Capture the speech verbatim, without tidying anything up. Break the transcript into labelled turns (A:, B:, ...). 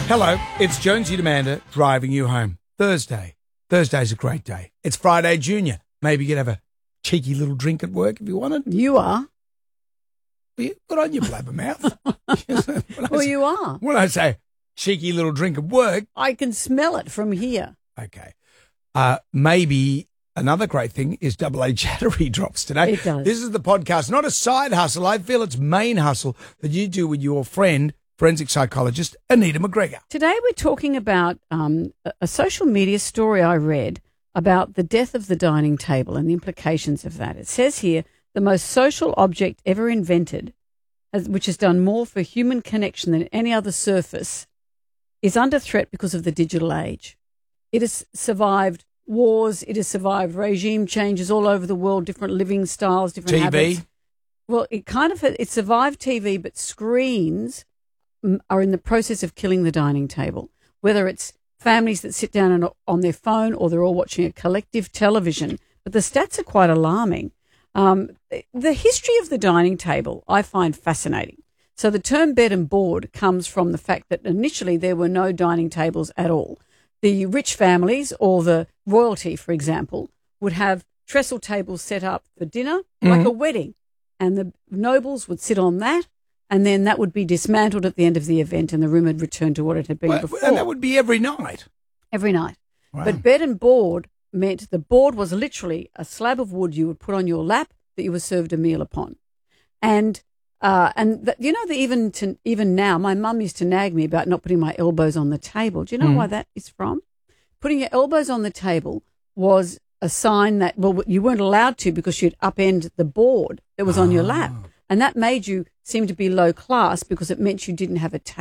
A: Hello, it's Jonesy Demander driving you home. Thursday. Thursday's a great day. It's Friday Junior. Maybe you could have a cheeky little drink at work if you wanted.
B: You are.
A: Well, Good on you, blabbermouth. When
B: Well,
A: I say-
B: you are.
A: When I say cheeky little drink at work,
B: I can smell it from here.
A: okay. Uh, maybe another great thing is Double A Chattery drops today.
B: It does.
A: This is the podcast, not a side hustle. I feel it's main hustle that you do with your friend, forensic psychologist Anita McGregor.
B: Today we're talking about um, a- a social media story I read about the death of the dining table and the implications of that. It says here, the most social object ever invented, has- which has done more for human connection than any other surface, is under threat because of the digital age. It has survived wars, it has survived regime changes all over the world, different living styles, different
A: T V.
B: habits. Well, it kind of it survived T V, but screens mm, are in the process of killing the dining table. Whether it's families that sit down and, on their phone or they're all watching a collective television, but the stats are quite alarming. Um, the history of the dining table I find fascinating. So the term bed and board comes from the fact that initially there were no dining tables at all. The rich families or the royalty, for example, would have trestle tables set up for dinner, like a wedding, and the nobles would sit on that, and then that would be dismantled at the end of the event and the room had returned to what it had been
A: Well,
B: before.
A: and that would be every night.
B: Every night.
A: Wow.
B: But bed and board meant the board was literally a slab of wood you would put on your lap that you were served a meal upon. And uh, and th- you know, that even to, even now, my mum used to nag me about not putting my elbows on the table. Do you know
A: Mm.
B: why that is from? Putting your elbows on the table was a sign that, well, you weren't allowed to because you'd upend the board that was on your lap. And that made you seem to be low class because it meant you didn't have a table.